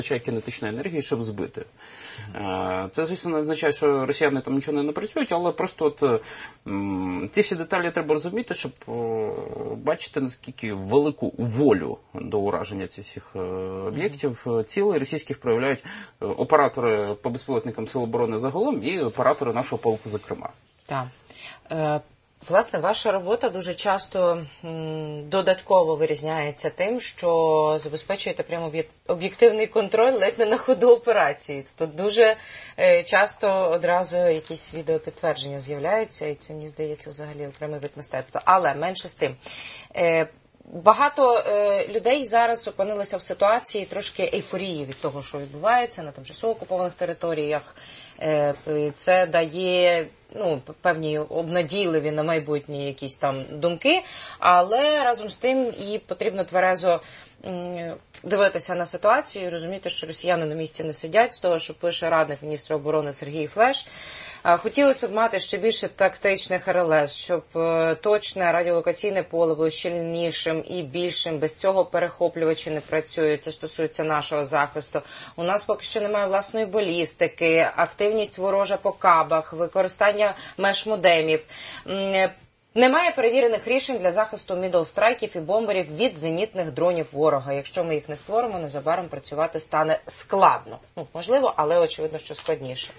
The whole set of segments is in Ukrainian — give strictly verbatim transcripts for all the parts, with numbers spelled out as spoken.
вистачає кінетичної енергії, щоб збити. Це, звісно, не означає, що росіяни там нічого не напрацюють, але просто от ці всі деталі треба розуміти, щоб бачити, наскільки велику волю до ураження цих всіх об'єктів, цілей російських проявляють оператори по безпілотникам Сил оборони загалом і оператори нашого полку, зокрема. Так. Власне, ваша робота дуже часто м, додатково вирізняється тим, що забезпечуєте прямо об'єктивний контроль ледь не на ходу операції. Тобто дуже е, часто одразу якісь відеопідтвердження з'являються, і це, мені здається, взагалі окремий вид мистецтва. Але менше з тим. Е, Багато е, людей зараз опинилися в ситуації трошки ейфорії від того, що відбувається на тимчасово окупованих територіях. Е, це дає ну, певні обнадійливі на майбутнє якісь там думки, але разом з тим і потрібно тверезо м, дивитися на ситуацію і розуміти, що росіяни на місці не сидять, з того, що пише радник міністра оборони Сергій Флеш. Хотілося б мати ще більше тактичних ер ел ес, щоб точне радіолокаційне поле було щільнішим і більшим. Без цього перехоплювачі не працюють. Це стосується нашого захисту. У нас поки що немає власної балістики, активність ворожа по кабах, використання меж-модемів. Немає перевірених рішень для захисту мідл-страйків і бомберів від зенітних дронів ворога. Якщо ми їх не створимо, незабаром працювати стане складно. Ну, можливо, але очевидно, що складніше.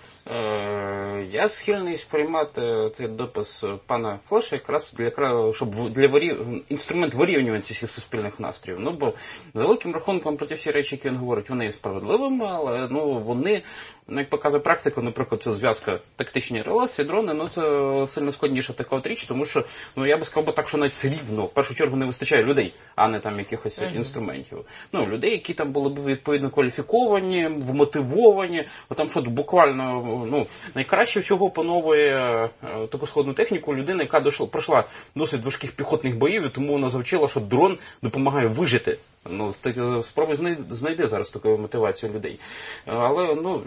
Я схильний сприймати цей допис пана Флеша якраз для, щоб для варів... інструмент вирівнювання цих суспільних настроїв. Ну, бо за великим рахунком проти всі речі, які він говорить, вони є справедливими, але ну, вони, як показує практика, наприклад, це зв'язка тактичні релації, дрони, ну це сильно складніша така от річ, тому що, ну я би сказав так, що навіть все рівно, в першу чергу не вистачає людей, а не там якихось uh-huh. інструментів. Ну, людей, які там були б відповідно кваліфіковані, вмотивовані, а там що, буквально, ну, найкраще всього пановує е, таку складну техніку людина, яка дошла, пройшла досить важких піхотних боїв, і тому вона завчила, що дрон допомагає вижити. Ну, спробуй знайди зараз таку мотивацію людей. Але, ну,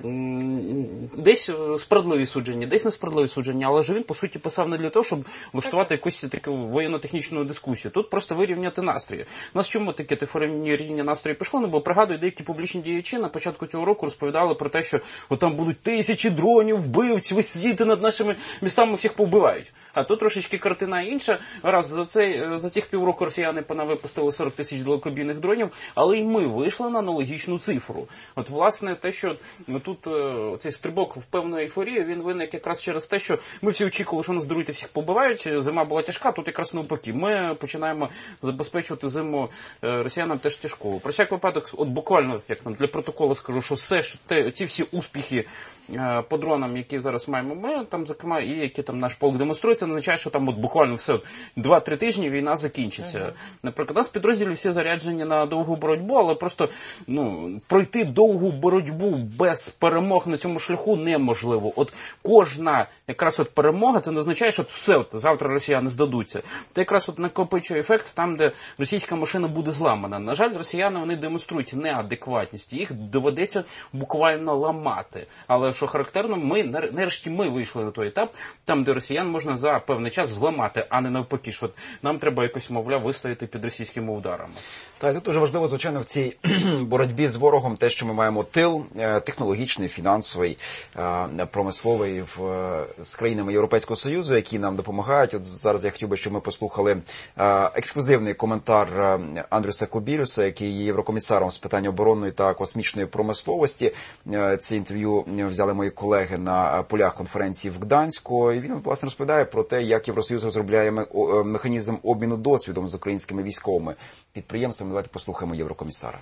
десь справедливі судження, десь несправедливі судження, але ж він, по суті, писав не для того, щоб влаштувати якусь таку воєнно-технічну дискусію. Тут просто вирівняти настрої. У нас чому таке тифорівні рівня настрої пішло? Ну, бо, пригадую, деякі публічні діячі на початку цього року розповідали про те, що от там будуть тисячі дронів, вбивців, висіти над нашими містами, всіх повбивають. А тут трошечки картина інша. Раз за, цей, за цих півроку росіяни понавипустили сорок тисяч далекобійних дронів, але й ми вийшли на аналогічну цифру. От, власне, те, що тут цей стрибок в певну ейфорію, він виник якраз через те, що ми всі очікували, що нас дарують і всіх побивають, зима була тяжка, тут якраз навпаки. Ми починаємо забезпечувати зиму росіянам теж тяжко. Про всяк випадок, от буквально, як там для протоколу скажу, що все, що те, ті всі успіхи по дронам, які зараз маємо ми, там, зокрема, і які там наш полк демонструє, це не означає, що там от буквально все, два-три тижні війна закінчиться. Uh-huh. Наприклад, у нас підрозділі всі заряджені на довгу боротьбу, але просто, ну, пройти довгу боротьбу без перемог на цьому шляху неможливо. От кожна якраз от перемога, це не означає, що все, от, завтра росіяни здадуться. Це якраз от накопичує ефект там, де російська машина буде зламана. На жаль, росіяни, вони демонструють неадекватність, їх доведеться буквально ламати. Але що характерно, ми, нарешті ми вийшли на той етап, там, де росіян можна за певний час зламати, а не навпаки, що нам треба якось, мовляв, вистояти під російськими ударами. Так, тут дуже важливо, звичайно, в цій боротьбі з ворогом те, що ми маємо тил технологічний, фінансовий, промисловий в, з країнами Європейського Союзу, які нам допомагають. От зараз я хотів би, щоб ми послухали ексклюзивний коментар Андрюса Кобірюса, який є єврокомісаром з питань оборонної та космічної промисловості. Це інтерв'ю взяли мої колеги на полях конференції в Гданську. І він, власне, розповідає про те, як Євросоюз розробляє механізм обміну досвідом з українськими військовими підприємствами. Давайте послухаємо єврокомісара.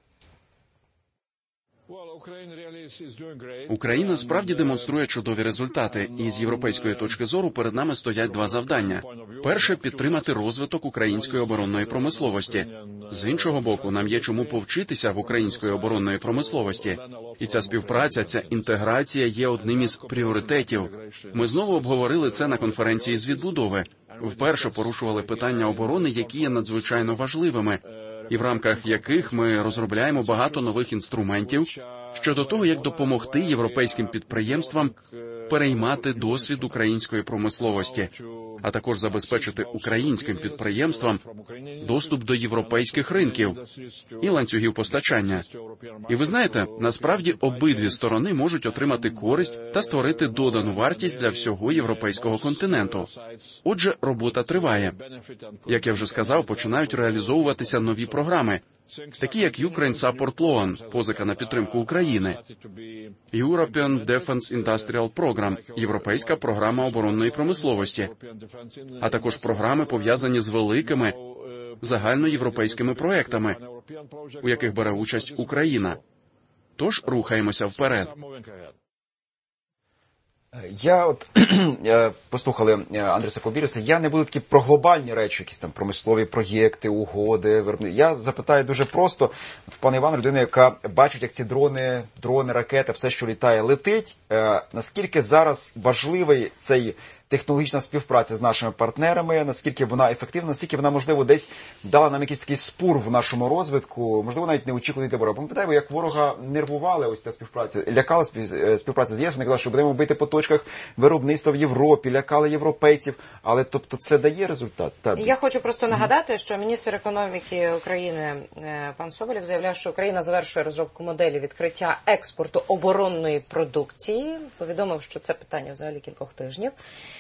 Україна справді демонструє чудові результати, і з європейської точки зору перед нами стоять два завдання. Перше – підтримати розвиток української оборонної промисловості. З іншого боку, нам є чому повчитися в української оборонної промисловості. І ця співпраця, ця інтеграція є одним із пріоритетів. Ми знову обговорили це на конференції з відбудови. Вперше порушували питання оборони, які є надзвичайно важливими, і в рамках яких ми розробляємо багато нових інструментів щодо того, як допомогти європейським підприємствам переймати досвід української промисловості. а також забезпечити українським підприємствам доступ до європейських ринків і ланцюгів постачання. І ви знаєте, насправді обидві сторони можуть отримати користь та створити додану вартість для всього європейського континенту. Отже, робота триває. Як я вже сказав, починають реалізовуватися нові програми, такі як Ukraine Support Loan, позика на підтримку України, European Defense Industrial Program, Європейська програма оборонної промисловості, а також програми, пов'язані з великими загальноєвропейськими проектами, у яких бере участь Україна. Тож рухаємося вперед. Я от послухали Андріса Колбіріса, я не буду такі про глобальні речі, якісь там промислові проєкти, угоди, виробни. Я запитаю дуже просто, от пан Іван, людина, яка бачить, як ці дрони, дрони, ракети, все, що літає, летить, наскільки зараз важливий цей технологічна співпраця з нашими партнерами, наскільки вона ефективна, наскільки вона, можливо, десь дала нам якийсь такий спур в нашому розвитку, можливо, навіть неочікуваний для ворога. Пам'ятаємо, як ворога нервували ось ця співпраця, лякала співпраця з ЄС, вони казали, що будемо бити по точках виробництва в Європі, лякали європейців, але, тобто, це дає результат? Так. Я хочу просто нагадати, що міністр економіки України пан Соболєв заявляв, що Україна завершує розробку моделі відкриття експорту оборонної продукції, повідомив, що це питання взагалі кількох тижнів.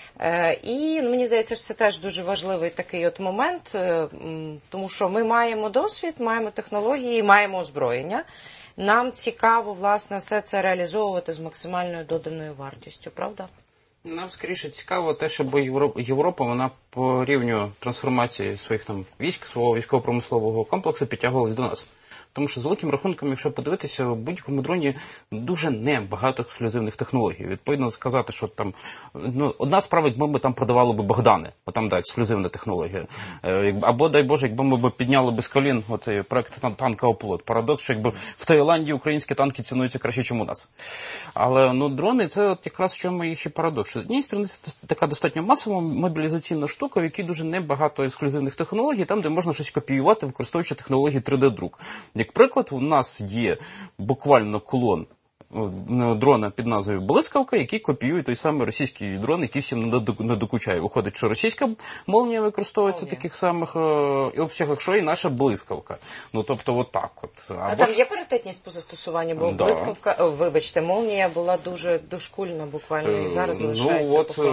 І мені здається, що це теж дуже важливий такий от момент, тому що ми маємо досвід, маємо технології, маємо озброєння. Нам цікаво, власне, все це реалізовувати з максимальною доданою вартістю, правда? Нам, скоріше, цікаво те, щоб Європа, вона по рівню трансформації своїх там військ, свого військово-промислового комплексу підтягувалась до нас. Тому що, з великим рахунком, якщо подивитися, в будь-якому дроні дуже небагато ексклюзивних технологій. Відповідно, сказати, що там, ну, одна справа, якби ми там продавали би Богдани, бо там, да, ексклюзивна технологія. Або, дай Боже, якби ми б підняли без колін оцей проект танка «Оплот». Парадокс, що якби в Таїланді українські танки цінуються краще, ніж у нас. Але, ну, дрони, це от якраз в чому їх і парадокс. З однієї сторони, це така достатньо масова мобілізаційна штука, в якій дуже небагато ексклюзивних технологій, там, де можна щось копіювати, використовуючи технології три де-друк. Як приклад, у нас є буквально клон дрона під назвою «Блискавка», який копіює той самий російський дрон, який всім не докучає. Виходить, що російська молнія використовується в таких самих е, обсягах, що і наша «Блискавка». Ну, тобто, отак от. А там є паритетність по застосуванню, бо да. «Блискавка», о, вибачте, молнія була дуже дошкульна буквально, і зараз залишається. Ну, от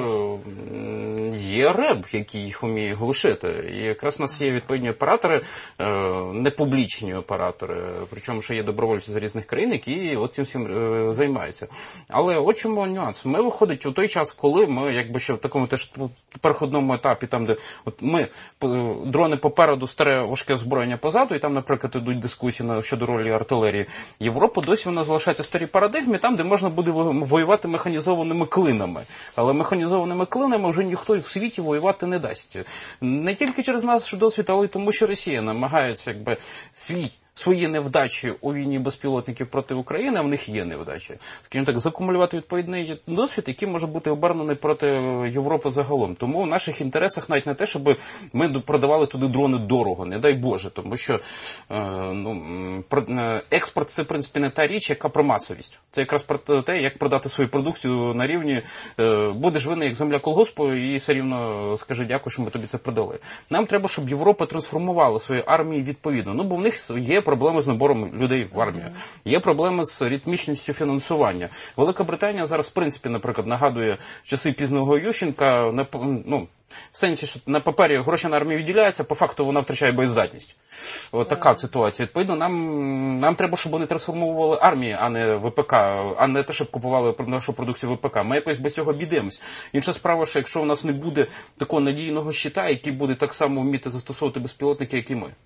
е, є РЕБ, який їх вміє глушити. І якраз у нас є відповідні оператори, е, непублічні оператори, причому, що є добровольці з різних країн, які от цим всім займаються. Але от чому нюанс. Ми, виходить, у той час, коли ми, якби ще в такому теж переходному етапі, там, де от ми, дрони попереду, старе важке озброєння позаду, і там, наприклад, йдуть дискусії щодо ролі артилерії. Європа досі вона залишається в старій парадигмі, там, де можна буде воювати механізованими клинами. Але механізованими клинами вже ніхто в світі воювати не дасть. Не тільки через наш досвід, але й тому, що Росія намагається, якби, свій свої невдачі у війні безпілотників проти України, а в них є невдачі. Скажімо так, закумулювати відповідний досвід, який може бути обернений проти Європи загалом. Тому в наших інтересах навіть не те, щоб ми продавали туди дрони дорого, не дай Боже, тому що е, ну, експорт – це, в принципі, не та річ, яка про масовість. Це якраз про те, як продати свою продукцію на рівні е, будеш винний як земля колгоспу і все рівно скажи дякую, що ми тобі це продали. Нам треба, щоб Європа трансформувала свої армії відповідно. Ну, бо в них є проблеми з набором людей в армію. Є проблеми з ритмічністю фінансування. Велика Британія зараз, в принципі, наприклад, нагадує часи пізного Ющенка, ну, в сенсі, що на папері гроші на армію виділяються, по факту вона втрачає боєздатність. Ось така ситуація. Відповідно, нам, нам треба, щоб вони трансформували армії, а не ВПК, а не те, щоб купували нашу продукцію ВПК. Ми якось без цього обійдемось. Інша справа, що якщо у нас не буде такого надійного щита, який буде так само вміти застосовувати безпілотники, як і ми.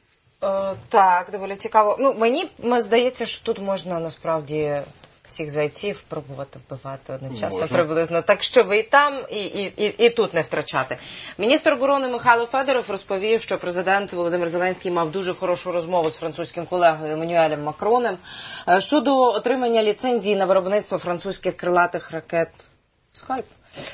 О, так, доволі цікаво. Ну, мені здається, що тут можна насправді всіх зайців пробувати вбивати одночасно, можна. Приблизно, так щоб і там, і, і, і, і тут не втрачати. Міністр оборони Михайло Федоров розповів, що президент Володимир Зеленський мав дуже хорошу розмову з французьким колегою Еммануелем Макроном щодо отримання ліцензії на виробництво французьких крилатих ракет «Скальп».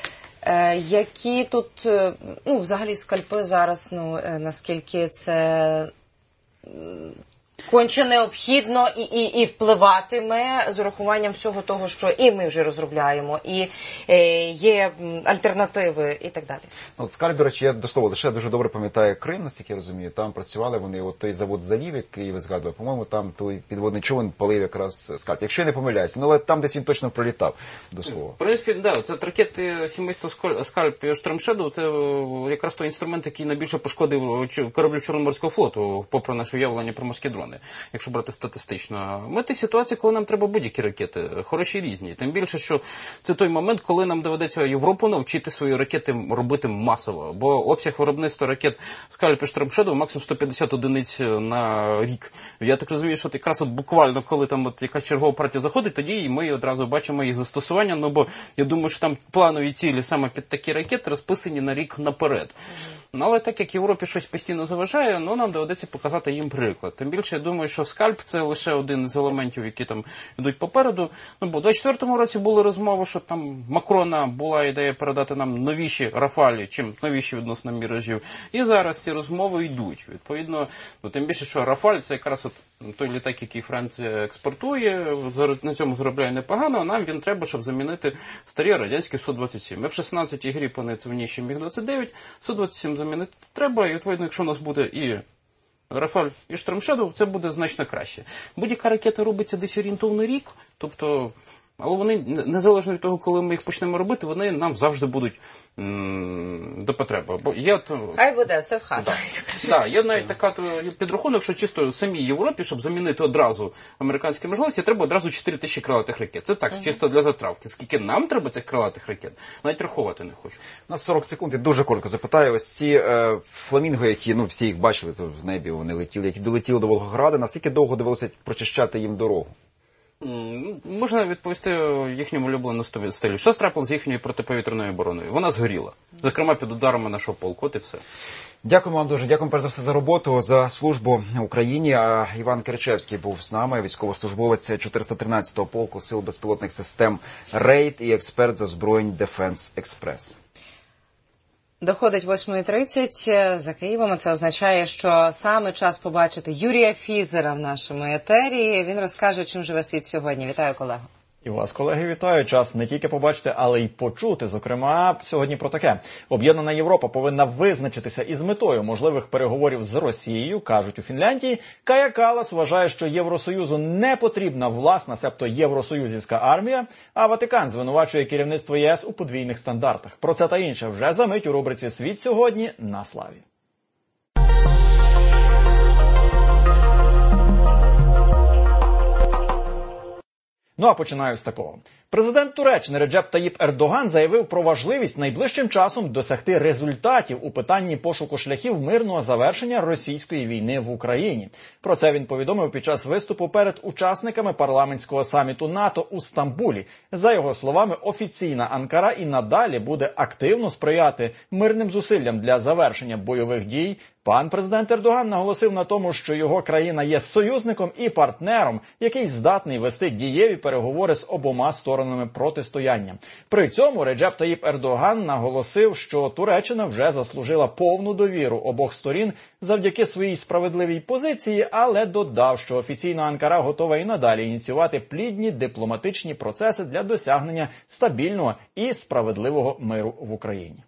Які тут, ну, взагалі, скальпи зараз, ну, наскільки це конче необхідно і, і, і впливатиме з урахуванням всього того, що і ми вже розробляємо, і е, є альтернативи і так далі. От скальп, до речі, я до слова, лише дуже добре пам'ятаю Крим, наскільки я розумію, там працювали вони, от той завод «Завів», який ви згадували, по-моєму, там той підводний човен палив якраз скальп. Якщо я не помиляюся, ну але там десь він точно пролітав, до слова. В принципі, да, це ракети сімейства скальп і Storm Shadow, це якраз той інструмент, який найбільше пошкодив кораблів Чорноморського флоту, попри наше уявлення про морські дрони, якщо брати статистично. Ми ті ситуації, коли нам треба будь-які ракети, хороші і різні. Тим більше, що це той момент, коли нам доведеться Європу навчити свої ракети робити масово. Бо обсяг виробництва ракет Скальп і Storm Shadow максимум сто п'ятдесят одиниць на рік. Я так розумію, що якраз от буквально, коли там от яка чергова партія заходить, тоді ми одразу бачимо їх застосування. Ну, бо я думаю, що там планові цілі саме під такі ракети розписані на рік наперед. Ну, але так як Європі щось постійно заважає, ну, нам доведеться показати їм приклад. Тим більше, я думаю, що скальп – це лише один з елементів, які там йдуть попереду. Ну, бо у двадцять четвертому році були розмови, що там Макрона була ідея передати нам новіші Рафалі, чим новіші відносно міражів. І зараз ці розмови йдуть. Відповідно, ну, тим більше, що Рафаль – це якраз от той літак, який Франція експортує, на цьому заробляє непогано, а нам він треба, щоб замінити старі радянські Су двадцять сім. Еф шістнадцять і Гріпен – це в ніші Міг двадцять дев'ять, Су двадцять сім замінити треба, і відповідно, якщо у нас буде і Рафаль, і Storm Shadow, це буде значно краще. Будь-яка ракета робиться десь орієнтовно рік, тобто, але вони, незалежно від того, коли ми їх почнемо робити, вони нам завжди будуть м- до потреби. Бо я то... Хай буде, все в хату. Так, є навіть така підрахунок, що чисто самій Європі, щоб замінити одразу американські можливості, треба одразу чотири тисячі крилатих ракет. Це так, uh-huh. чисто для затравки. Скільки нам треба цих крилатих ракет, навіть рахувати не хочу. На сорок секунд я дуже коротко запитаю. Ось ці е, фламінго, які, ну, всі їх бачили, то в небі вони летіли, які долетіли до Волгограда, наскільки довго довелося прочищати їм дорогу? Можна відповісти їхньому улюбленому стилю. Що трапилося з їхньою протиповітряною обороною? Вона згоріла. Зокрема, під ударами нашого полку. От і все. Дякуємо вам дуже. Дякуємо перш за все за роботу, за службу Україні. А Іван Киричевський був з нами, військовослужбовець чотириста тринадцятого полку Сил безпілотних систем «Рейд» і експерт з озброєнь «Дефенс Експрес». Доходить восьма тридцять за Києвом. Це означає, що саме час побачити Юрія Фізера в нашому етері. Він розкаже, чим живе світ сьогодні. Вітаю, колего. І вас, колеги, вітаю. Час не тільки побачити, але й почути. Зокрема, сьогодні про таке. Об'єднана Європа повинна визначитися із метою можливих переговорів з Росією, кажуть у Фінляндії. Кая Каллас вважає, що Євросоюзу не потрібна власна, себто євросоюзівська армія, а Ватикан звинувачує керівництво ЄС у подвійних стандартах. Про це та інше вже за мить у рубриці «Світ сьогодні» на Славі. Ну а починаю з такого. Президент Туреччини Реджеп Таїп Ердоган заявив про важливість найближчим часом досягти результатів у питанні пошуку шляхів мирного завершення російської війни в Україні. Про це він повідомив під час виступу перед учасниками парламентського саміту НАТО у Стамбулі. За його словами, офіційна Анкара і надалі буде активно сприяти мирним зусиллям для завершення бойових дій. Пан президент Ердоган наголосив на тому, що його країна є союзником і партнером, який здатний вести дієві переговори з обома сторонами протистояння. При цьому Реджеп Таїп Ердоган наголосив, що Туреччина вже заслужила повну довіру обох сторін завдяки своїй справедливій позиції, але додав, що офіційна Анкара готова і надалі ініціювати плідні дипломатичні процеси для досягнення стабільного і справедливого миру в Україні.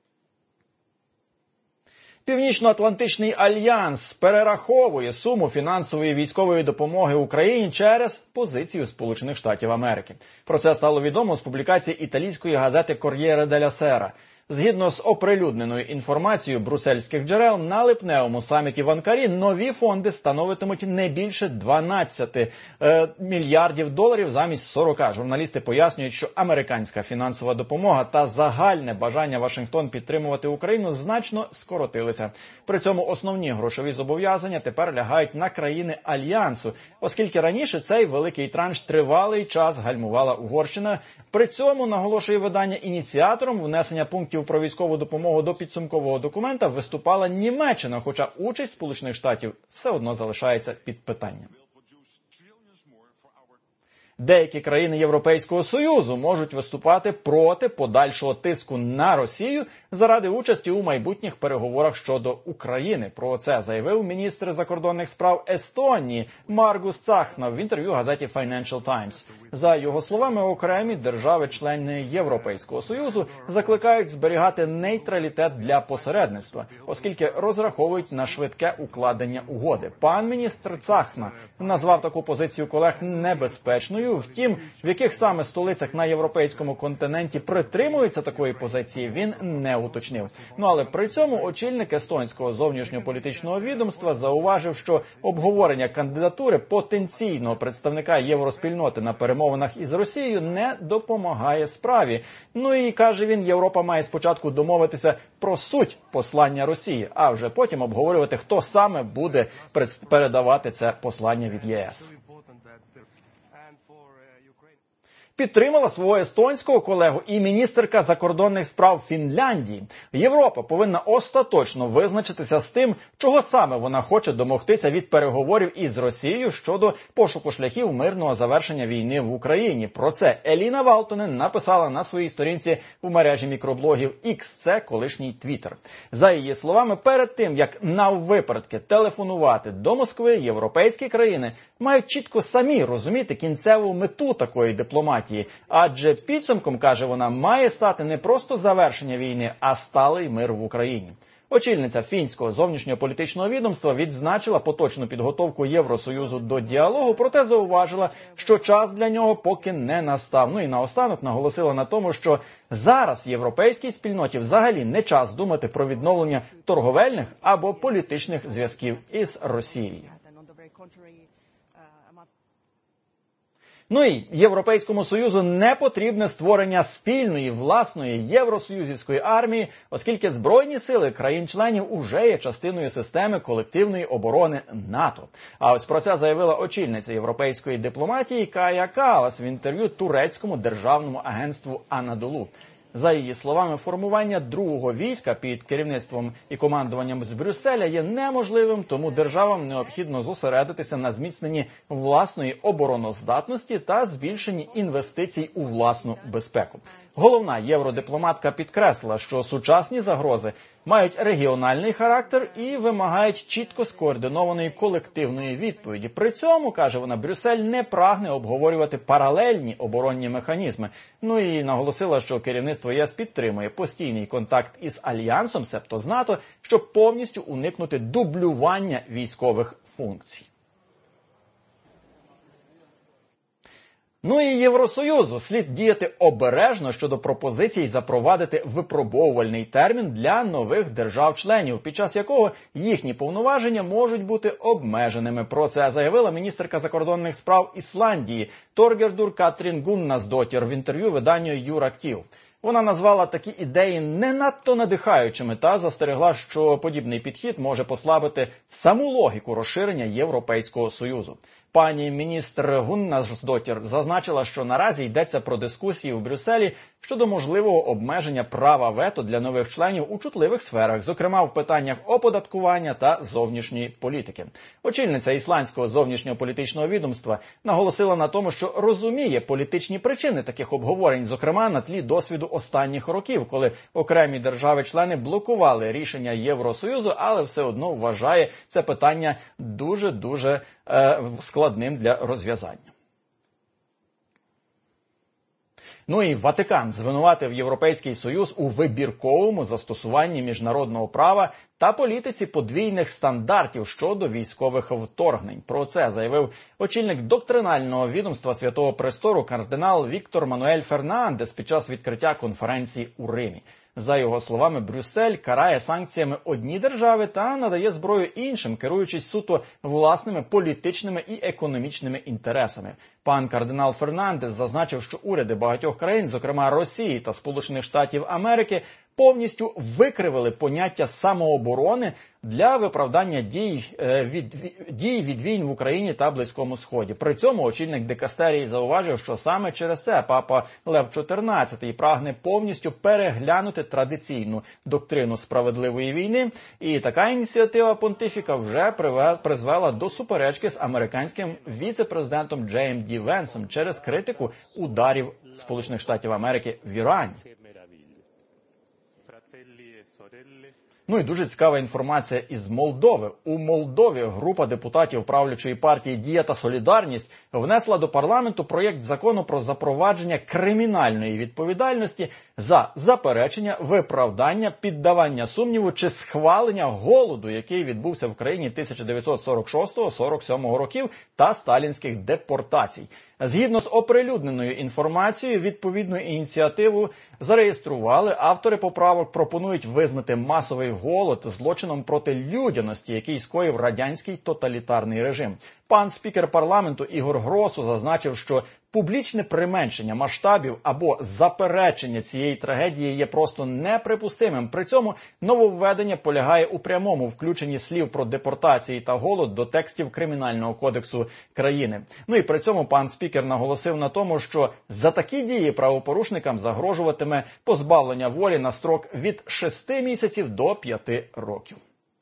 Північно-Атлантичний альянс перераховує суму фінансової військової допомоги Україні через позицію Сполучених Штатів Америки. Про це стало відомо з публікації італійської газети «Кор'єре деля Сера». Згідно з оприлюдненою інформацією брюссельських джерел, на липневому саміті в Анкарі нові фонди становитимуть не більше дванадцять е, мільярдів доларів замість сорока. Журналісти пояснюють, що американська фінансова допомога та загальне бажання Вашингтон підтримувати Україну значно скоротилися. При цьому основні грошові зобов'язання тепер лягають на країни Альянсу, оскільки раніше цей великий транш тривалий час гальмувала Угорщина. При цьому, наголошує видання, ініціатором внесення пунктів про військову допомогу до підсумкового документа виступала Німеччина, хоча участь Сполучених Штатів все одно залишається під питанням. Деякі країни Європейського Союзу можуть виступати проти подальшого тиску на Росію заради участі у майбутніх переговорах щодо України. Про це заявив міністр закордонних справ Естонії Маргус Цахна в інтерв'ю газеті Financial Times. За його словами, окремі держави-члени Європейського Союзу закликають зберігати нейтралітет для посередництва, оскільки розраховують на швидке укладення угоди. Пан міністр Цахна назвав таку позицію колег небезпечною. Втім, в яких саме столицях на європейському континенті притримуються такої позиції, він не уточнив. Ну але при цьому очільник естонського зовнішньополітичного відомства зауважив, що обговорення кандидатури потенційного представника євроспільноти на перемовинах із Росією не допомагає справі. Ну і, каже він, Європа має спочатку домовитися про суть послання Росії, а вже потім обговорювати, хто саме буде передавати це послання від ЄС. Підтримала свого естонського колегу і міністерка закордонних справ Фінляндії. Європа повинна остаточно визначитися з тим, чого саме вона хоче домогтися від переговорів із Росією щодо пошуку шляхів мирного завершення війни в Україні. Про це Еліна Валтонен написала на своїй сторінці у мережі мікроблогів X, це колишній Твіттер. За її словами, перед тим, як наввипередки телефонувати до Москви, європейські країни мають чітко самі розуміти кінцеву мету такої дипломатії. Адже підсумком, каже вона, має стати не просто завершення війни, а сталий мир в Україні. Очільниця фінського зовнішньополітичного відомства відзначила поточну підготовку Євросоюзу до діалогу, проте зауважила, що час для нього поки не настав. Ну і наостанок наголосила на тому, що зараз європейській спільноті взагалі не час думати про відновлення торговельних або політичних зв'язків із Росією. Ну і Європейському Союзу не потрібне створення спільної, власної євросоюзівської армії, оскільки Збройні сили країн-членів уже є частиною системи колективної оборони НАТО. А ось про це заявила очільниця європейської дипломатії Кая Калас в інтерв'ю турецькому державному агентству Анадолу. За її словами, формування другого війська під керівництвом і командуванням з Брюсселя є неможливим, тому державам необхідно зосередитися на зміцненні власної обороноздатності та збільшенні інвестицій у власну безпеку. Головна євродипломатка підкреслила, що сучасні загрози мають регіональний характер і вимагають чітко скоординованої колективної відповіді. При цьому, каже вона, Брюссель не прагне обговорювати паралельні оборонні механізми. Ну і наголосила, що керівництво ЄС підтримує постійний контакт із Альянсом, себто з НАТО, щоб повністю уникнути дублювання військових функцій. Ну і Євросоюзу слід діяти обережно щодо пропозицій запровадити випробовувальний термін для нових держав-членів, під час якого їхні повноваження можуть бути обмеженими. Про це заявила міністерка закордонних справ Ісландії Торгердур Катрін Гуннасдотір в інтерв'ю виданню Юрактів. Вона назвала такі ідеї не надто надихаючими та застерегла, що подібний підхід може послабити саму логіку розширення Європейського Союзу. Пані міністр Гуннасдотір зазначила, що наразі йдеться про дискусії в Брюсселі щодо можливого обмеження права вето для нових членів у чутливих сферах, зокрема в питаннях оподаткування та зовнішньої політики. Очільниця ісландського зовнішньополітичного відомства наголосила на тому, що розуміє політичні причини таких обговорень, зокрема на тлі досвіду останніх років, коли окремі держави-члени блокували рішення Євросоюзу, але все одно вважає це питання дуже-дуже е, складним для розв'язання. Ну і Ватикан звинуватив Європейський Союз у вибірковому застосуванні міжнародного права та політиці подвійних стандартів щодо військових вторгнень. Про це заявив очільник доктринального відомства Святого Престолу кардинал Віктор Мануель Фернандес під час відкриття конференції у Римі. За його словами, Брюссель карає санкціями одні держави та надає зброю іншим, керуючись суто власними політичними і економічними інтересами. Пан кардинал Фернандес зазначив, що уряди багатьох країн, зокрема Росії та Сполучених Штатів Америки, повністю викривили поняття самооборони для виправдання дій від, дій від війн в Україні та Близькому Сході. При цьому очільник дикастерії зауважив, що саме через це папа Лев чотирнадцятий прагне повністю переглянути традиційну доктрину справедливої війни, і така ініціатива понтифіка вже призвела до суперечки з американським віце-президентом Джеєм Ді Венсом через критику ударів Сполучених Штатів Америки в Ірані. Ну і дуже цікава інформація із Молдови. У Молдові група депутатів правлячої партії «Дія та Солідарність» внесла до парламенту проєкт закону про запровадження кримінальної відповідальності за заперечення, виправдання, піддавання сумніву чи схвалення голоду, який відбувся в країні тисяча дев'ятсот сорок шостого сорок сьомого років та сталінських депортацій. Згідно з оприлюдненою інформацією, відповідну ініціативу зареєстрували. Автори поправок пропонують визнати масовий голод злочином проти людяності, який скоїв радянський тоталітарний режим. Пан спікер парламенту Ігор Гросу зазначив, що публічне применшення масштабів або заперечення цієї трагедії є просто неприпустимим. При цьому нововведення полягає у прямому включенні слів про депортації та голод до текстів Кримінального кодексу країни. Ну і при цьому пан спікер наголосив на тому, що за такі дії правопорушникам загрожуватиме позбавлення волі на строк від шести місяців до п'яти років.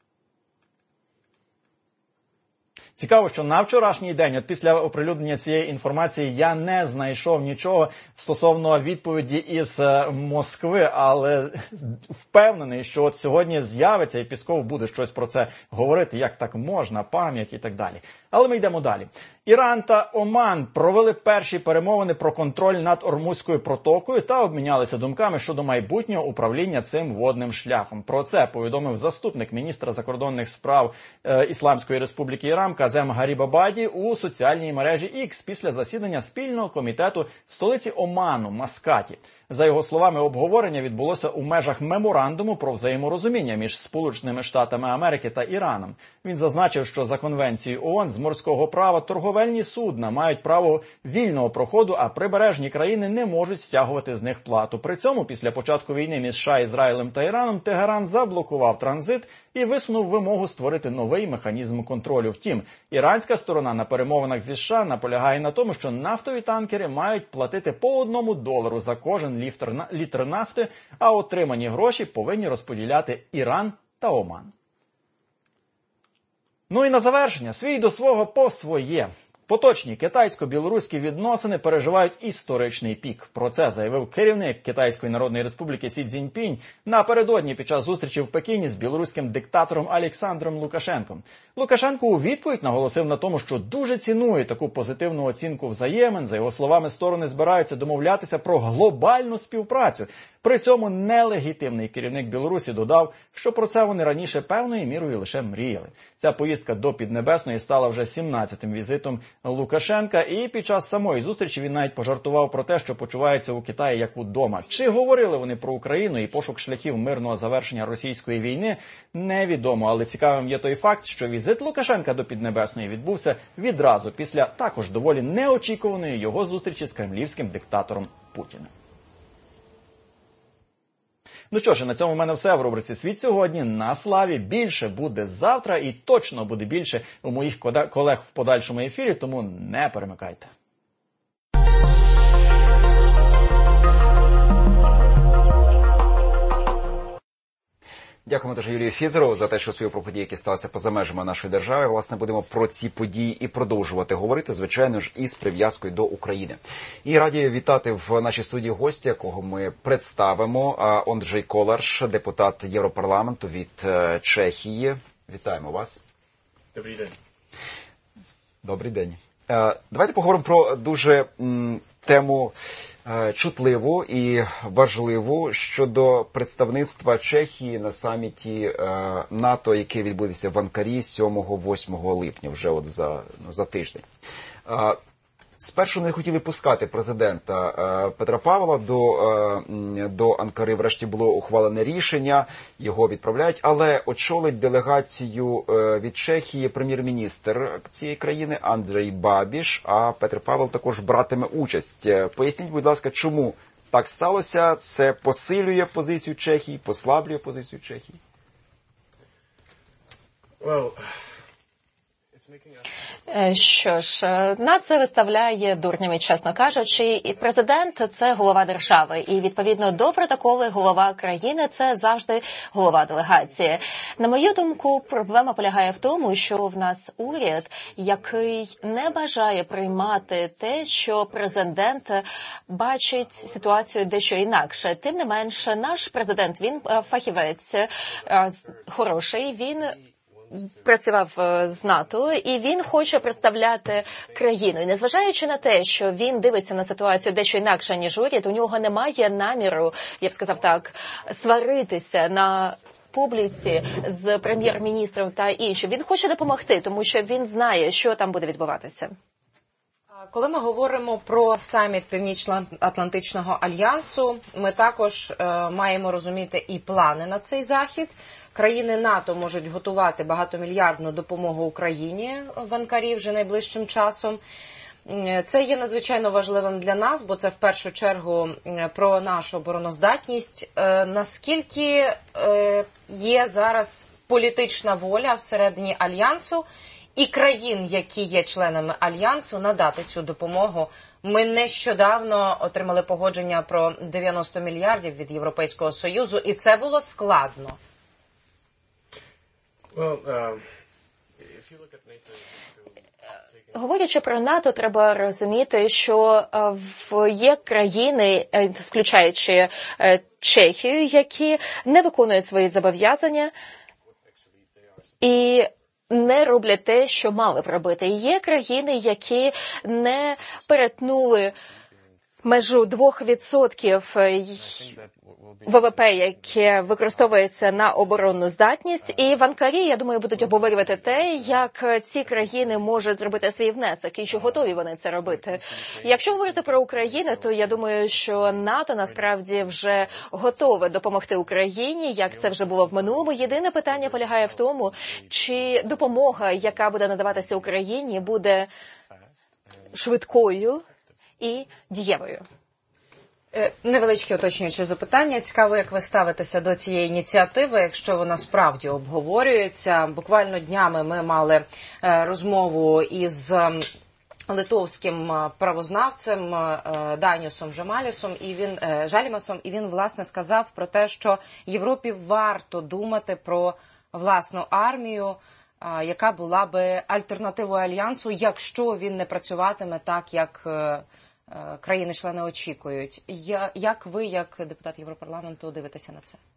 Цікаво, що на вчорашній день, от після оприлюднення цієї інформації, я не знайшов нічого стосовно відповіді із Москви, але впевнений, що от сьогодні з'явиться і Пісков буде щось про це говорити, як так можна, пам'ять і так далі. Але ми йдемо далі. Іран та Оман провели перші перемовини про контроль над Ормузькою протокою та обмінялися думками щодо майбутнього управління цим водним шляхом. Про це повідомив заступник міністра закордонних справ е, Ісламської Республіки Іран Казем Гарібабаді у соціальній мережі Ікс після засідання спільного комітету в столиці Оману, Маскаті. За його словами, обговорення відбулося у межах меморандуму про взаєморозуміння між Сполученими Штатами Америки та Іраном. Він зазначив, що за конвенцією ООН з морського права торговельні судна мають право вільного проходу, а прибережні країни не можуть стягувати з них плату. При цьому, після початку війни між США, Ізраїлем та Іраном, Тегеран заблокував транзит і висунув вимогу створити новий механізм контролю. Втім, іранська сторона на перемовинах зі США наполягає на тому, що нафтові танкери мають платити по одному долару за кожен літр нафти, а отримані гроші повинні розподіляти Іран та Оман. Ну і на завершення, свій до свого по своє. Поточні китайсько-білоруські відносини переживають історичний пік. Про це заявив керівник Китайської Народної Республіки Сі Цзіньпінь напередодні під час зустрічі в Пекіні з білоруським диктатором Олександром Лукашенком. Лукашенко у відповідь наголосив на тому, що дуже цінує таку позитивну оцінку взаємин. За його словами, сторони збираються домовлятися про глобальну співпрацю. При цьому нелегітимний керівник Білорусі додав, що про це вони раніше певною мірою лише мріяли. Ця поїздка до Піднебесної стала вже сімнадцятим візитом Лукашенка, і під час самої зустрічі він навіть пожартував про те, що почувається у Китаї як удома. Чи говорили вони про Україну і пошук шляхів мирного завершення російської війни, невідомо. Але цікавим є той факт, що візит Лукашенка до Піднебесної відбувся відразу після також доволі неочікуваної його зустрічі з кремлівським диктатором Путіним. Ну що ж, на цьому в мене все в рубриці «Світ сьогодні». На славі більше буде завтра і точно буде більше у моїх колег в подальшому ефірі, тому не перемикайте. Дякуємо дуже Юрію Фізерову за те, що розповів про події, які сталися поза межами нашої держави. Власне, будемо про ці події і продовжувати говорити, звичайно ж, із прив'язкою до України. І раді вітати в нашій студії гостя, якого ми представимо. Онджей Коларш, депутат Європарламенту від Чехії. Вітаємо вас. Добрий день. Добрий день. Давайте поговоримо про дуже м, тему чутливу і важливу щодо представництва Чехії на саміті НАТО, який відбудеться в Анкарі сьомого-восьмого липня, вже от за, за тиждень. Спершу не хотіли пускати президента Петра Павла до, до Анкари, врешті було ухвалене рішення, його відправляють, але очолить делегацію від Чехії прем'єр-міністр цієї країни Андрей Бабіш, а Петр Павел також братиме участь. Поясніть, будь ласка, чому так сталося, це посилює позицію Чехії, послаблює позицію Чехії? Well, Що ж, нас це виставляє дурнями, чесно кажучи, і президент – це голова держави, і відповідно до протоколу голова країни – це завжди голова делегації. На мою думку, проблема полягає в тому, що в нас уряд, який не бажає приймати те, що президент бачить ситуацію дещо інакше. Тим не менше, наш президент, він фахівець хороший, він працював з НАТО, і він хоче представляти країну. І незважаючи на те, що він дивиться на ситуацію дещо інакше, ніж уряд, у нього немає наміру, я б сказав так, сваритися на публіці з прем'єр-міністром та іншим. Він хоче допомогти, тому що він знає, що там буде відбуватися. Коли ми говоримо про саміт Північно-Атлантичного альянсу, ми також е, маємо розуміти і плани на цей захід. Країни НАТО можуть готувати багатомільярдну допомогу Україні в Анкарі вже найближчим часом. Це є надзвичайно важливим для нас, бо це в першу чергу про нашу обороноздатність. Е, наскільки е, є зараз політична воля всередині альянсу і країн, які є членами альянсу, надати цю допомогу. Ми нещодавно отримали погодження про дев'яносто мільярдів від Європейського Союзу, і це було складно. well, uh, if you look at NATO, Говорячи про НАТО, треба розуміти, що є країни, включаючи Чехію, які не виконують свої зобов'язання і не роблять те, що мали б робити. Є країни, які не перетнули межу двох відсотків ВВП, яке використовується на оборонну здатність. І в Анкарі, я думаю, будуть обговорювати те, як ці країни можуть зробити свій внесок і чи готові вони це робити. Якщо говорити про Україну, то я думаю, що НАТО насправді вже готове допомогти Україні, як це вже було в минулому. Єдине питання полягає в тому, чи допомога, яка буде надаватися Україні, буде швидкою і дієвою. Невеличке уточнююче запитання. Цікаво, як ви ставитеся до цієї ініціативи, якщо вона справді обговорюється. Буквально днями ми мали розмову із литовським правознавцем Даніусом Жамалісом, і він Жалімасом, і він власне сказав про те, що Європі варто думати про власну армію, яка була би альтернативою альянсу, якщо він не працюватиме так, як країни-члени очікують. Я, як ви, як депутат Європарламенту, дивитеся на це?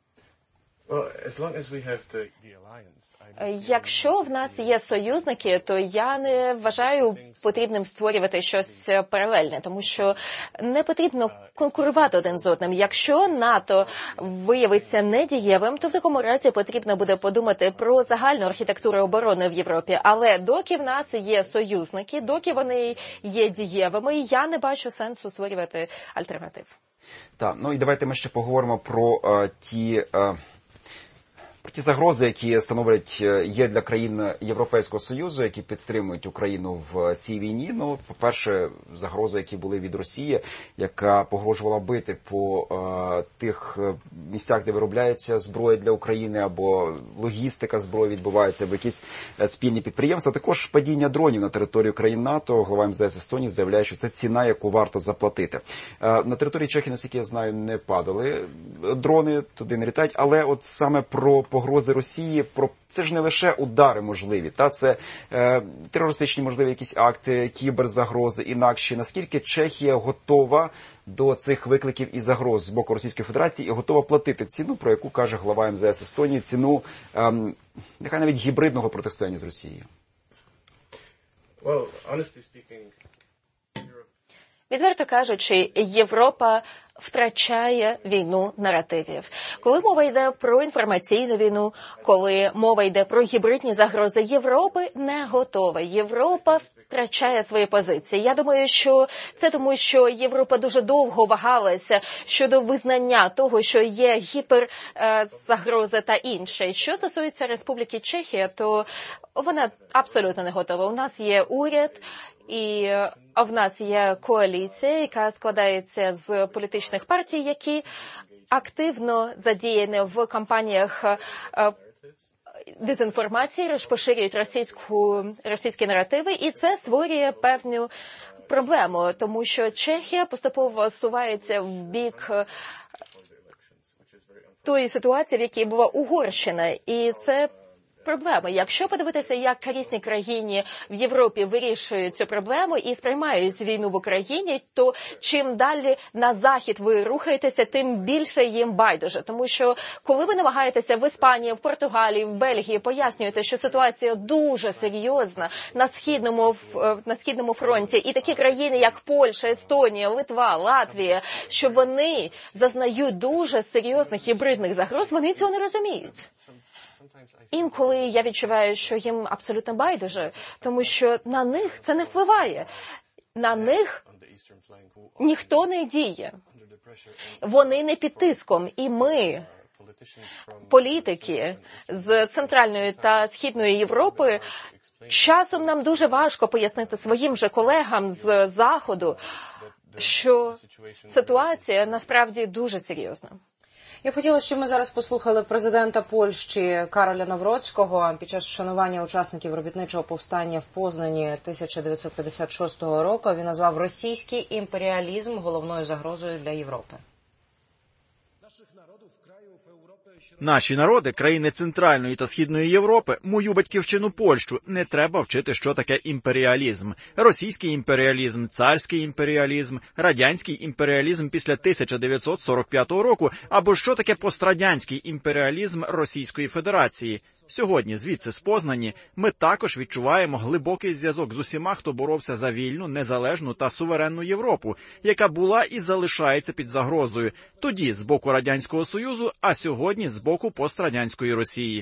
Якщо в нас є союзники, то я не вважаю потрібним створювати щось паралельне, тому що не потрібно конкурувати один з одним. Якщо НАТО виявиться недієвим, то в такому разі потрібно буде подумати про загальну архітектуру оборони в Європі. Але доки в нас є союзники, доки вони є дієвими, я не бачу сенсу створювати альтернатив. Так, ну і давайте ми ще поговоримо про е, ті... Е... Ті загрози, які становлять є для країн Європейського Союзу, які підтримують Україну в цій війні. Ну, по-перше, загрози, які були від Росії, яка погрожувала бити по е, тих місцях, де виробляється зброя для України, або логістика зброї відбувається, або якісь спільні підприємства. Також падіння дронів на територію країн НАТО. Глава ем зе ес Естонії заявляє, що це ціна, яку варто заплатити. Е, на території Чехії, наскільки я знаю, не падали дрони, туди не літають, але от саме про погрози Росії, про це ж не лише удари можливі, та це е, терористичні можливі якісь акти, кіберзагрози, інакші. Наскільки Чехія готова до цих викликів і загроз з боку Російської Федерації і готова платити ціну, про яку каже глава ем зе ес Естонії, ціну е, нехай навіть гібридного протистояння з Росією? Well, honestly speaking, Відверто кажучи, Європа втрачає війну наративів. Коли мова йде про інформаційну війну, коли мова йде про гібридні загрози, Європи не готова. Європа втрачає свої позиції. Я думаю, що це тому, що Європа дуже довго вагалася щодо визнання того, що є гіперзагрози та інше. Що стосується Республіки Чехія, то вона абсолютно не готова. У нас є уряд, і в нас є коаліція, яка складається з політичних партій, які активно задіяні в кампаніях дезінформації, розпоширюють російську, російські наративи, і це створює певну проблему, тому що Чехія поступово сувається в бік тої ситуації, в якій була Угорщина, і це проблеми. Якщо подивитися, як різні країни в Європі вирішують цю проблему і сприймають війну в Україні, то чим далі на захід ви рухаєтеся, тим більше їм байдуже. Тому що коли ви намагаєтеся в Іспанії, в Португалії, в Бельгії пояснюєте, що ситуація дуже серйозна на східному, на східному фронті, і такі країни, як Польща, Естонія, Литва, Латвія, що вони зазнають дуже серйозних гібридних загроз, вони цього не розуміють. Інколи я відчуваю, що їм абсолютно байдуже, тому що на них це не впливає. На них ніхто не діє. Вони не під тиском. І ми, політики з Центральної та Східної Європи, часом нам дуже важко пояснити своїм же колегам з Заходу, що ситуація насправді дуже серйозна. Я б хотіла, щоб ми зараз послухали президента Польщі Кароля Навроцького під час вшанування учасників робітничого повстання в Познані тисяча дев'ятсот п'ятдесят шостого року. Він назвав російський імперіалізм головною загрозою для Європи. Наші народи, країни Центральної та Східної Європи, мою батьківщину Польщу, не треба вчити, що таке імперіалізм. Російський імперіалізм, царський імперіалізм, радянський імперіалізм після тисяча дев'ятсот сорок п'ятого року, або що таке пострадянський імперіалізм Російської Федерації. Сьогодні, звідси з Познані, ми також відчуваємо глибокий зв'язок з усіма, хто боровся за вільну, незалежну та суверенну Європу, яка була і залишається під загрозою. Тоді з боку Радянського Союзу, а сьогодні з боку пострадянської Росії.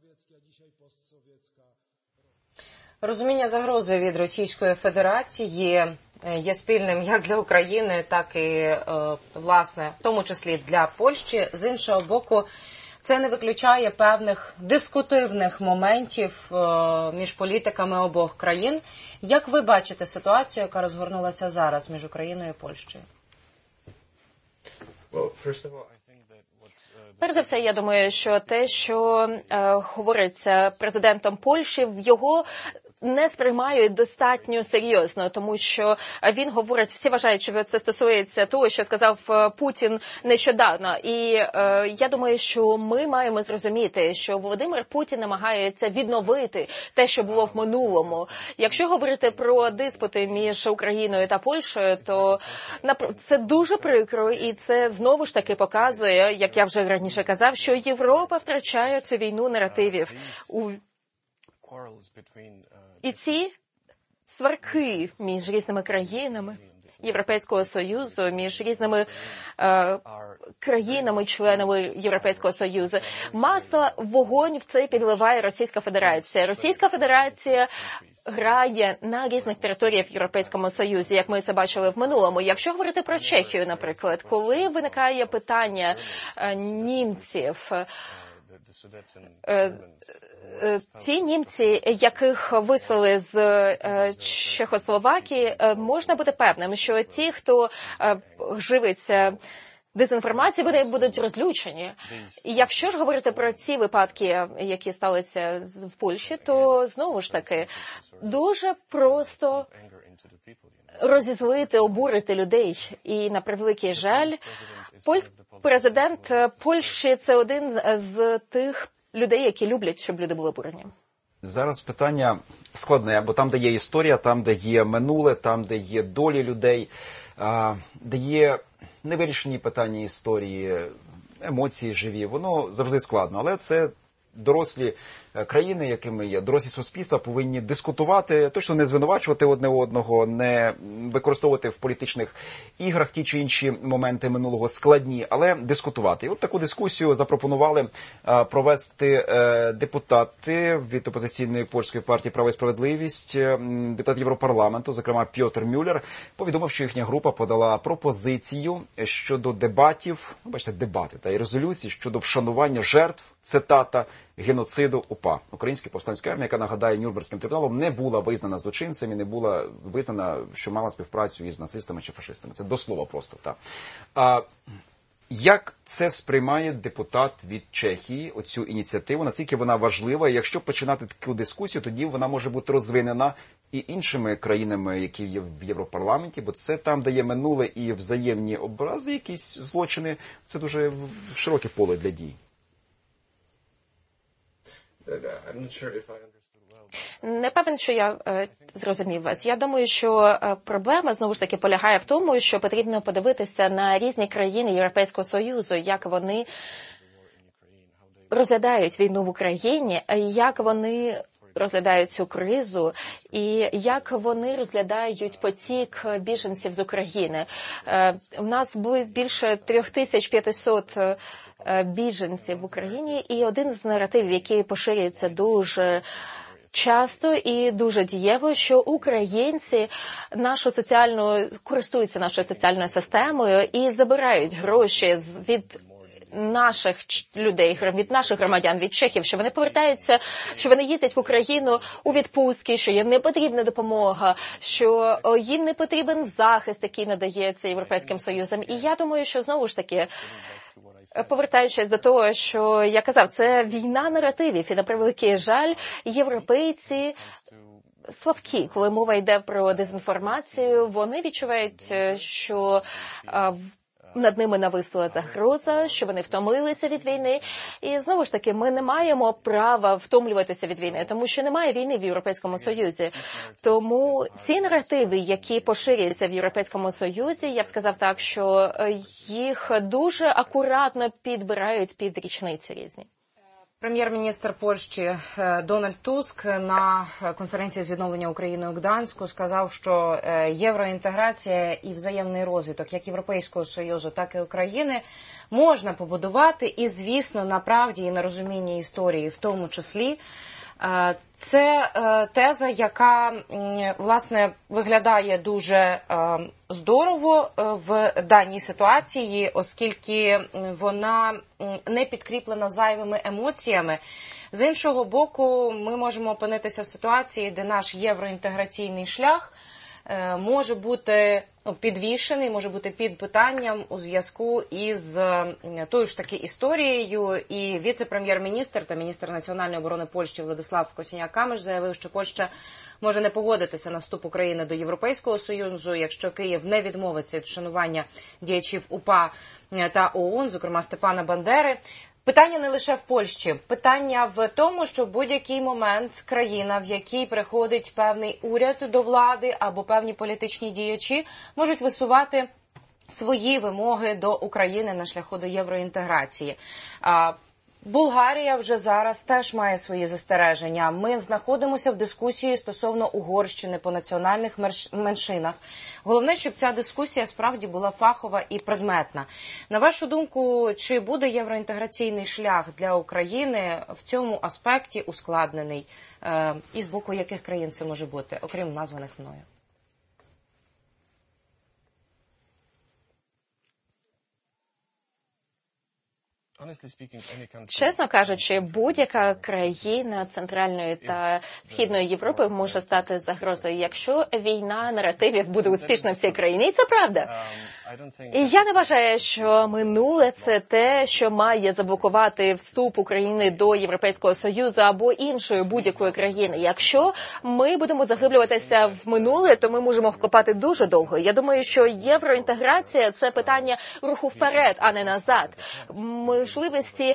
Розуміння загрози від Російської Федерації є спільним як для України, так і, власне, в тому числі для Польщі. З іншого боку, це не виключає певних дискутивних моментів між політиками обох країн. Як ви бачите ситуацію, яка розгорнулася зараз між Україною і Польщею? Перш за все, я думаю, що те, що е, говориться президентом Польщі, його не сприймають достатньо серйозно, тому що він говорить, всі вважають, що це стосується того, що сказав Путін нещодавно. І е, я думаю, що ми маємо зрозуміти, що Володимир Путін намагається відновити те, що було в минулому. Якщо говорити про диспути між Україною та Польщею, то це дуже прикро, і це знову ж таки показує, як я вже раніше казав, що Європа втрачає цю війну наративів. У І ці сварки між різними країнами Європейського Союзу, між різними е, країнами-членами Європейського Союзу, масло в вогонь в це підливає Російська Федерація. Російська Федерація грає на різних територіях в Європейському Союзі, як ми це бачили в минулому. Якщо говорити про Чехію, наприклад, коли виникає питання е, німців, е, ці німці, яких вислали з Чехословакії, можна бути певним, що ті, хто живиться дезінформацією, вони будуть розлючені. І якщо ж говорити про ці випадки, які сталися в Польщі, то знову ж таки дуже просто розізлити, обурити людей. І на превеликий жаль, польський президент Польщі – це один з тих людей, які люблять, щоб люди були обурені. Зараз питання складне, бо там, де є історія, там, де є минуле, там, де є долі людей, де є невирішені питання історії, емоції живі, воно завжди складно. Але це дорослі країни, якими є, дорослі суспільства, повинні дискутувати, точно не звинувачувати одне одного, не використовувати в політичних іграх ті чи інші моменти минулого складні, але дискутувати. І от таку дискусію запропонували а, провести е, депутати від опозиційної польської партії «Право і справедливість», депутат Європарламенту, зокрема Пьотр Мюллер, повідомив, що їхня група подала пропозицію щодо дебатів, бачите, дебати та і резолюції щодо вшанування жертв, цитата, геноциду УПА, Української повстанської армії, яка, нагадаю, Нюрнберзьким трибуналом не була визнана злочинцем і не була визнана, що мала співпрацю із нацистами чи фашистами. Це до слова просто. Так. А, як це сприймає депутат від Чехії, оцю ініціативу, наскільки вона важлива, і якщо починати таку дискусію, тоді вона може бути розвинена і іншими країнами, які є в Європарламенті, бо це там, де є минуле і взаємні образи, якісь злочини, це дуже широке поле для дій. Не певен, що я е, зрозумів вас. Я думаю, що е, проблема, знову ж таки, полягає в тому, що потрібно подивитися на різні країни Європейського Союзу, як вони розглядають війну в Україні, як вони розглядають цю кризу і як вони розглядають потік біженців з України. Е, у нас було більше три тисячі п'ятсот біженців в Україні, і один з наративів, який поширюється дуже часто і дуже дієво, що українці нашу соціальну користуються нашою соціальною системою і забирають гроші від наших людей, від наших громадян, від чехів, що вони повертаються, що вони їздять в Україну у відпустки, що їм не потрібна допомога, що їм не потрібен захист, який надається Європейським Союзом. І я думаю, що знову ж таки, повертаючись до того, що я казав, це війна наративів, і на превеликий жаль, європейці слабкі, коли мова йде про дезінформацію, вони відчувають, що над ними нависла загроза, що вони втомилися від війни. І знову ж таки, ми не маємо права втомлюватися від війни, тому що немає війни в Європейському Союзі. Тому ці наративи, які поширюються в Європейському Союзі, я б сказав так, що їх дуже акуратно підбирають під річниці різні. Прем'єр-міністр Польщі Дональд Туск на конференції з відновлення України у Гданську сказав, що євроінтеграція і взаємний розвиток як Європейського Союзу, так і України можна побудувати і, звісно, на правді і на розумінні історії в тому числі. Це теза, яка, власне, виглядає дуже здорово в даній ситуації, оскільки вона не підкріплена зайвими емоціями. З іншого боку, ми можемо опинитися в ситуації, де наш євроінтеграційний шлях може бути підвішений, може бути під питанням у зв'язку із тою ж таки історією. І віце-прем'єр-міністр та міністр національної оборони Польщі Владислав Косіняк-Камиш заявив, що Польща може не погодитися на вступ України до Європейського Союзу, якщо Київ не відмовиться від вшанування діячів УПА та ОУН, зокрема Степана Бандери. Питання не лише в Польщі. Питання в тому, що в будь-який момент країна, в якій приходить певний уряд до влади або певні політичні діячі, можуть висувати свої вимоги до України на шляху до євроінтеграції. Болгарія вже зараз теж має свої застереження. Ми знаходимося в дискусії стосовно Угорщини по національних меншинах. Головне, щоб ця дискусія справді була фахова і предметна. На вашу думку, чи буде євроінтеграційний шлях для України в цьому аспекті ускладнений? І з боку яких країн це може бути, окрім названих мною? Чесно кажучи, будь-яка країна Центральної та Східної Європи може стати загрозою, якщо війна наративів буде успішна в цій країні. І це правда. І я не вважаю, що минуле – це те, що має заблокувати вступ України до Європейського Союзу або іншої будь-якої країни. Якщо ми будемо заглиблюватися в минуле, то ми можемо вкопати дуже довго. Я думаю, що євроінтеграція – це питання руху вперед, а не назад. Можливості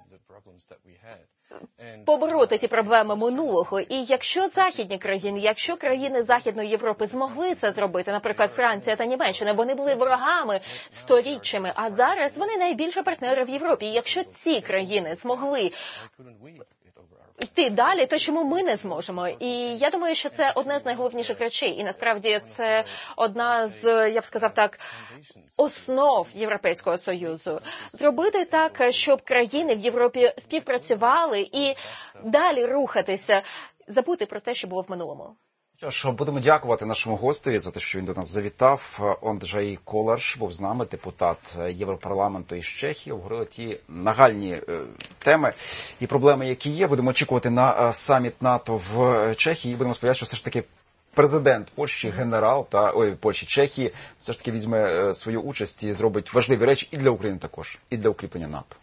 побороти ті проблеми минулого. І якщо західні країни, якщо країни Західної Європи змогли це зробити, наприклад, Франція та Німеччина, вони були ворогами сторіччями, а зараз вони найбільші партнери в Європі. І якщо ці країни змогли йти далі, то чому ми не зможемо? І я думаю, що це одне з найголовніших речей. І насправді це одна з, я б сказав так, основ Європейського Союзу. Зробити так, щоб країни в Європі співпрацювали і далі рухатися, забути про те, що було в минулому. Що ж, будемо дякувати нашому гостеві за те, що він до нас завітав. Онджей Коларш був з нами, депутат Європарламенту із Чехії. Обговорили ті нагальні теми і проблеми, які є. Будемо очікувати на саміт НАТО в Чехії і будемо сподіватися, що все ж таки президент Польщі, генерал та ой, Польщі, Чехії все ж таки візьме свою участь і зробить важливі речі і для України також, і для укріплення НАТО.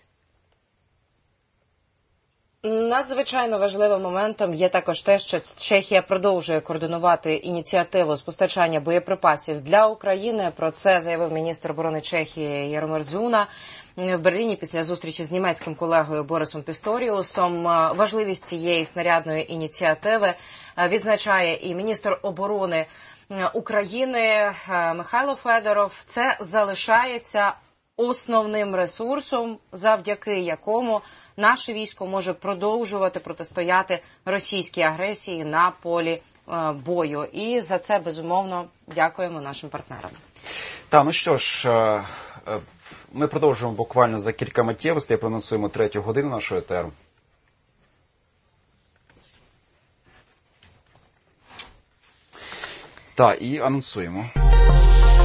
Надзвичайно важливим моментом є також те, що Чехія продовжує координувати ініціативу з постачання боєприпасів для України. Про це заявив міністр оборони Чехії Яромир Зуна в Берліні після зустрічі з німецьким колегою Борисом Пісторіусом. Важливість цієї снарядної ініціативи відзначає і міністр оборони України Михайло Федоров. Це залишається основним ресурсом, завдяки якому наше військо може продовжувати протистояти російській агресії на полі е, бою. І за це, безумовно, дякуємо нашим партнерам. Та, ну що ж, е, е, ми продовжуємо буквально за кілька миттєвостей, проносуємо третю годину нашого етеру. Так, і анонсуємо.